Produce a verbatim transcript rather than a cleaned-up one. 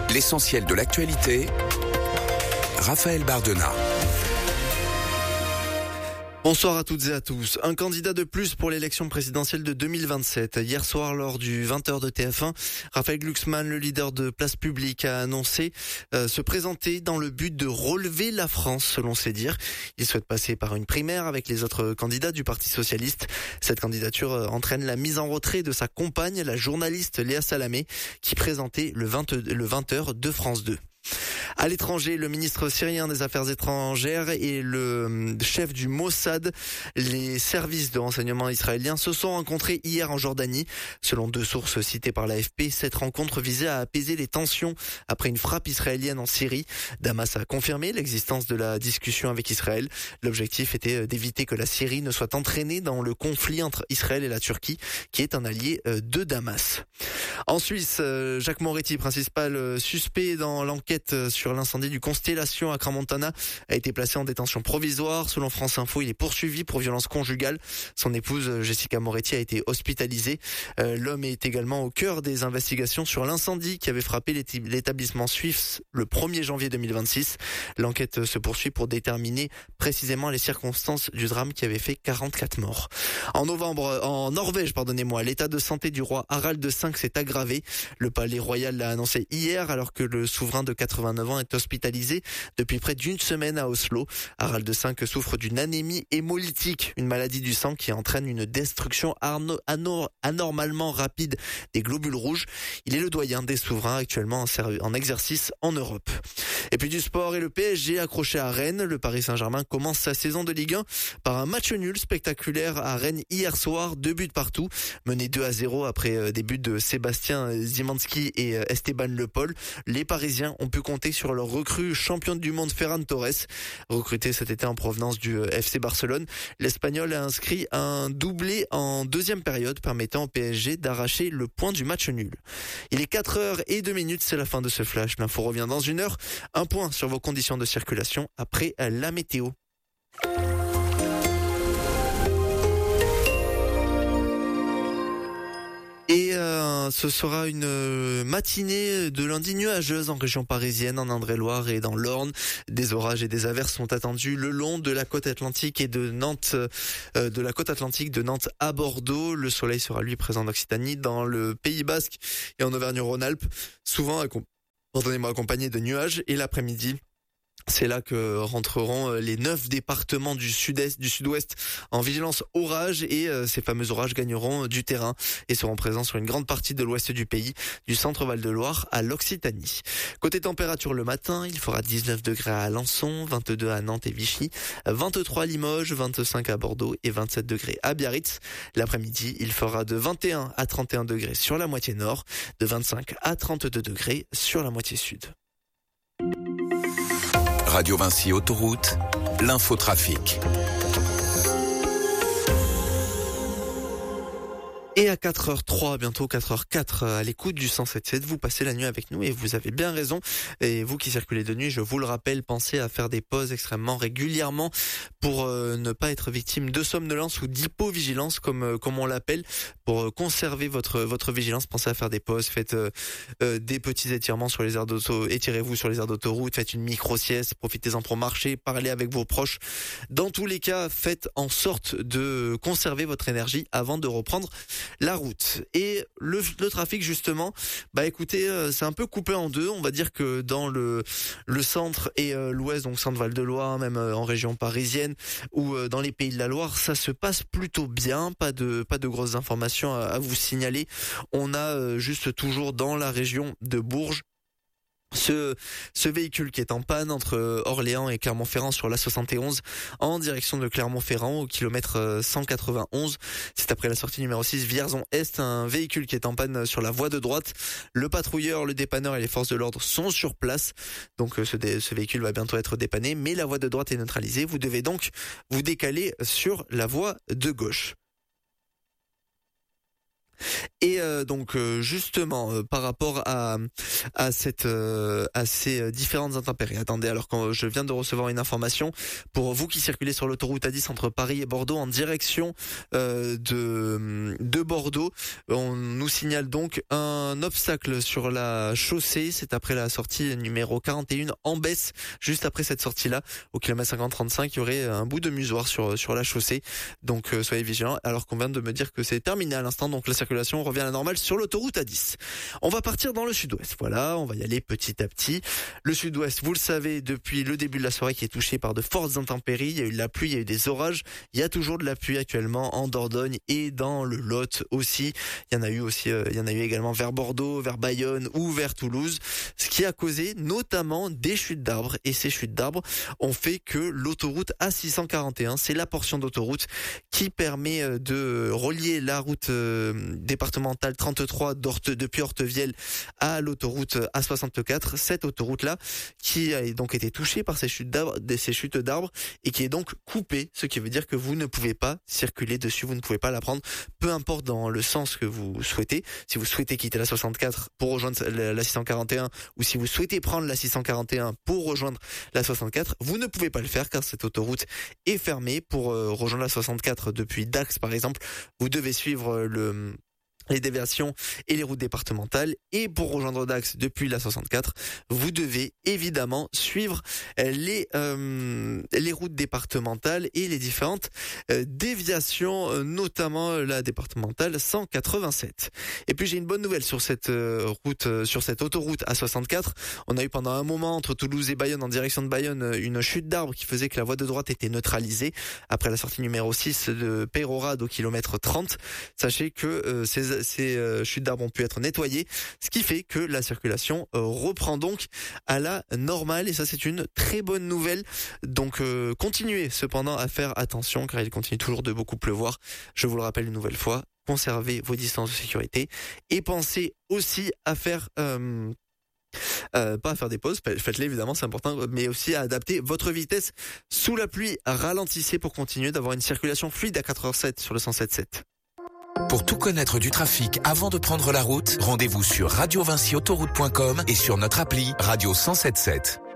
L'essentiel de l'actualité, Raphaël Bardena. Bonsoir à toutes et à tous. Un candidat de plus pour l'élection présidentielle de deux mille vingt-sept. Hier soir, lors du vingt heures de T F un, Raphaël Glucksmann, le leader de Place Publique, a annoncé euh, se présenter dans le but de relever la France, selon ses dires. Il souhaite passer par une primaire avec les autres candidats du Parti socialiste. Cette candidature euh, entraîne la mise en retrait de sa compagne, la journaliste Léa Salamé, qui présentait le vingt, le vingt heures de France deux. À l'étranger, le ministre syrien des Affaires étrangères et le chef du Mossad, les services de renseignement israéliens, se sont rencontrés hier en Jordanie. Selon deux sources citées par l'A F P, cette rencontre visait à apaiser les tensions après une frappe israélienne en Syrie. Damas a confirmé l'existence de la discussion avec Israël. L'objectif était d'éviter que la Syrie ne soit entraînée dans le conflit entre Israël et la Turquie, qui est un allié de Damas. En Suisse, Jacques Moretti, principal suspect dans l'enquête sur l'incendie du Constellation à Crans-Montana, a été placé en détention provisoire. Selon France Info, il est poursuivi pour violence conjugale. Son épouse, Jessica Moretti, a été hospitalisée. Euh, l'homme est également au cœur des investigations sur l'incendie qui avait frappé l'établissement suisse le premier janvier deux mille vingt-six. L'enquête se poursuit pour déterminer précisément les circonstances du drame qui avait fait quarante-quatre morts. En novembre, en Norvège, pardonnez-moi, l'état de santé du roi Harald cinq s'est aggravé. Le palais royal l'a annoncé hier, alors que le souverain de quatre-vingt-neuf ans est hospitalisé depuis près d'une semaine à Oslo. Harald cinq souffre d'une anémie hémolytique, une maladie du sang qui entraîne une destruction anormalement rapide des globules rouges. Il est le doyen des souverains actuellement en exercice en Europe. Et puis du sport et le P S G accroché à Rennes. Le Paris Saint-Germain commence sa saison de Ligue un par un match nul spectaculaire à Rennes hier soir. Deux buts partout, mené deux à zéro après des buts de Sébastien Szymanski et Esteban Le Paul. Les Parisiens ont pu compter sur leur recrue championne du monde Ferran Torres, recruté cet été en provenance du F C Barcelone. L'Espagnol a inscrit un doublé en deuxième période, permettant au P S G d'arracher le point du match nul. Il est quatre heures et deux minutes, c'est la fin de ce flash. L'info revient dans une heure. Un point sur vos conditions de circulation après la météo. Et euh, ce sera une matinée de lundi nuageuse en région parisienne, en Indre-et-Loire et dans l'Orne. Des orages et des averses sont attendus le long de la côte atlantique et de Nantes, euh, de la côte atlantique de Nantes à Bordeaux. Le soleil sera lui présent en Occitanie, dans le Pays Basque et en Auvergne-Rhône-Alpes, souvent accom- pardonnez-moi, accompagné de nuages. Et l'après-midi, c'est là que rentreront les neuf départements du sud-est, du sud-ouest en vigilance orage, et euh, ces fameux orages gagneront du terrain et seront présents sur une grande partie de l'ouest du pays, du centre Val-de-Loire à l'Occitanie. Côté température, le matin, il fera dix-neuf degrés à Alençon, vingt-deux à Nantes et Vichy, vingt-trois à Limoges, vingt-cinq à Bordeaux et vingt-sept degrés à Biarritz. L'après-midi, il fera de vingt et un à trente et un degrés sur la moitié nord, de vingt-cinq à trente-deux degrés sur la moitié sud. Radio Vinci Autoroute, l'infotrafic. Et à quatre heures trois, bientôt quatre heures quatre, à l'écoute du cent sept sept, vous passez la nuit avec nous et vous avez bien raison. Et vous qui circulez de nuit, je vous le rappelle, pensez à faire des pauses extrêmement régulièrement pour euh, ne pas être victime de somnolence ou d'hypovigilance, comme euh, comme on l'appelle, pour euh, conserver votre votre vigilance. Pensez à faire des pauses, faites euh, euh, des petits étirements sur les aires d'auto, étirez-vous sur les aires d'autoroute, faites une micro-sieste, profitez-en pour marcher, parlez avec vos proches. Dans tous les cas, faites en sorte de conserver votre énergie avant de reprendre la route. Et le, le trafic, justement, bah écoutez, euh, c'est un peu coupé en deux. On va dire que dans le le centre et euh, l'ouest, donc centre Val-de-Loire, même euh, en région parisienne ou euh, dans les Pays de la Loire, ça se passe plutôt bien. Pas de pas de grosses informations à, à vous signaler. On a euh, juste toujours dans la région de Bourges Ce, ce véhicule qui est en panne entre Orléans et Clermont-Ferrand sur l'A soixante et onze en direction de Clermont-Ferrand au kilomètre cent quatre-vingt-onze. C'est après la sortie numéro six Vierzon-Est, un véhicule qui est en panne sur la voie de droite. Le patrouilleur, le dépanneur et les forces de l'ordre sont sur place. Donc ce, ce véhicule va bientôt être dépanné, mais la voie de droite est neutralisée. Vous devez donc vous décaler sur la voie de gauche. Et euh, donc euh, justement euh, par rapport à à cette euh, à ces différentes intempéries. Attendez, alors quand je viens de recevoir une information pour vous qui circulez sur l'autoroute A dix entre Paris et Bordeaux en direction euh, de de Bordeaux, on nous signale donc un obstacle sur la chaussée. C'est après la sortie numéro quarante et un en baisse. Juste après cette sortie-là, au kilomètre cinquante trente-cinq, il y aurait un bout de musoir sur sur la chaussée. Donc euh, soyez vigilants. Alors qu'on vient de me dire que c'est terminé à l'instant, donc la circulation revient à la normale sur l'autoroute A dix. On va partir dans le sud-ouest. Voilà, on va y aller petit à petit. Le sud-ouest, vous le savez, depuis le début de la soirée, qui est touché par de fortes intempéries. Il y a eu de la pluie, il y a eu des orages. Il y a toujours de la pluie actuellement en Dordogne et dans le Lot aussi. Il y en a eu aussi, euh, il y en a eu également vers Bordeaux, vers Bayonne ou vers Toulouse. Ce qui a causé notamment des chutes d'arbres. Et ces chutes d'arbres ont fait que l'autoroute A six cent quarante et un, c'est la portion d'autoroute qui permet de relier la route départementale trente-trois d'Orte, depuis Ortevielle à l'autoroute A soixante-quatre. Cette autoroute-là qui a donc été touchée par ces chutes d'arbres, ces chutes d'arbres et qui est donc coupée, ce qui veut dire que vous ne pouvez pas circuler dessus, vous ne pouvez pas la prendre, peu importe dans le sens que vous souhaitez. Si vous souhaitez quitter la soixante-quatre pour rejoindre la six cent quarante et un ou si vous souhaitez prendre la six cent quarante et un pour rejoindre la soixante-quatre, vous ne pouvez pas le faire car cette autoroute est fermée. Pour euh, rejoindre la soixante-quatre depuis Dax par exemple, vous devez suivre le les déviations et les routes départementales. Et pour rejoindre Dax depuis la soixante-quatre, vous devez évidemment suivre les euh, les routes départementales et les différentes euh, déviations, notamment la départementale cent quatre-vingt-sept. Et puis j'ai une bonne nouvelle sur cette euh, route, euh, sur cette autoroute A soixante-quatre. On a eu pendant un moment entre Toulouse et Bayonne, en direction de Bayonne, une chute d'arbre qui faisait que la voie de droite était neutralisée après la sortie numéro six de Peyrehorade au kilomètre trente. Sachez que euh, ces ces euh, chutes d'arbres ont pu être nettoyées, ce qui fait que la circulation euh, reprend donc à la normale et ça c'est une très bonne nouvelle. Donc euh, continuez cependant à faire attention car il continue toujours de beaucoup pleuvoir. Je vous le rappelle une nouvelle fois, conservez vos distances de sécurité et pensez aussi à faire euh, Euh, pas à faire des pauses, faites-les évidemment, c'est important, mais aussi à adapter votre vitesse sous la pluie. Ralentissez pour continuer d'avoir une circulation fluide à quatre heures sept sur le cent sept sept. Pour tout connaître du trafic avant de prendre la route, rendez-vous sur radio vinci autoroute point com et sur notre appli Radio cent sept sept.